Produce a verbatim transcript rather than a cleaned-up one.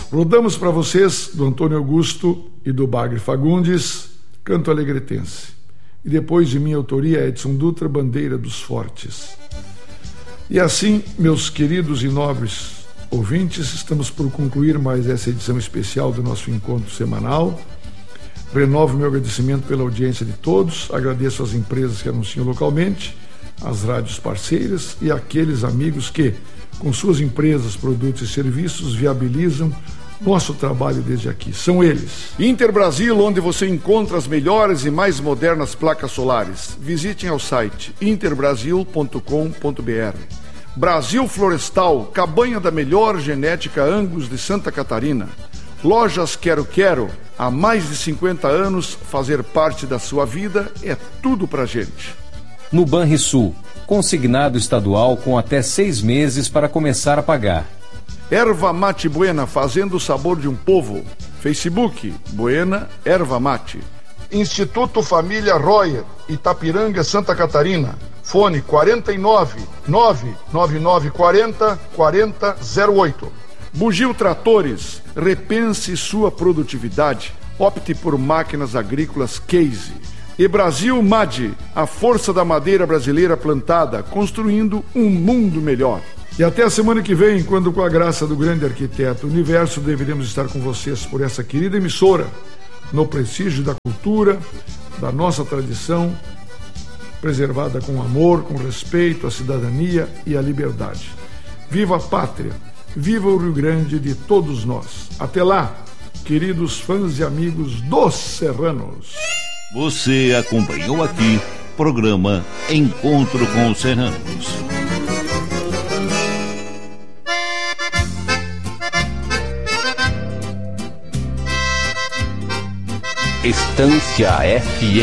Rodamos para vocês, do Antônio Augusto e do Bagre Fagundes, Canto Alegretense. E depois, de minha autoria, Edson Dutra, Bandeira dos Fortes. E assim, meus queridos e nobres ouvintes, estamos por concluir mais essa edição especial do nosso encontro semanal. Renovo meu agradecimento pela audiência de todos, agradeço às empresas que anunciam localmente, às rádios parceiras e àqueles amigos que, com suas empresas, produtos e serviços, viabilizam nosso trabalho desde aqui. São eles: Interbrasil, onde você encontra as melhores e mais modernas placas solares. Visitem ao site interbrasil ponto com ponto br. Brasil Florestal, cabanha da melhor genética Angus de Santa Catarina. Lojas Quero Quero, há mais de cinquenta anos, fazer parte da sua vida é tudo pra gente. No Banrisul, consignado estadual com até seis meses para começar a pagar. Erva Mate Buena, fazendo o sabor de um povo. Facebook, Buena Erva Mate. Instituto Família Royer, Itapiranga, Santa Catarina. Fone quarenta e nove, nove nove nove quarenta, quarenta zero oito. Bugio Tratores, repense sua produtividade. Opte por máquinas agrícolas Case. E Brasil M A D, a força da madeira brasileira plantada, construindo um mundo melhor. E até a semana que vem, quando, com a graça do grande arquiteto Universo, deveremos estar com vocês por essa querida emissora, no prestígio da cultura, da nossa tradição, preservada com amor, com respeito à cidadania e à liberdade. Viva a pátria, viva o Rio Grande de todos nós. Até lá, queridos fãs e amigos dos Serranos. Você acompanhou aqui o programa Encontro com os Serranos. Estância F M.